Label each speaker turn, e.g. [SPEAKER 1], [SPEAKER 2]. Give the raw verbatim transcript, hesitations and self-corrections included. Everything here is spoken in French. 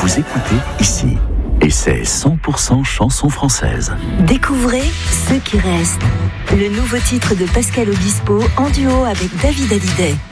[SPEAKER 1] Vous écoutez ici. Et c'est cent pour cent chanson française.
[SPEAKER 2] Découvrez Ceux qui restent. Le nouveau titre de Pascal Obispo en duo avec David Hallyday.